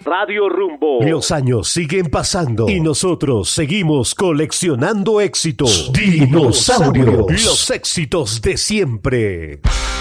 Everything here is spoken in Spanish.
Radio Rumbo. Los años siguen pasando y nosotros seguimos coleccionando éxitos. Dinosaurios. Los éxitos de siempre.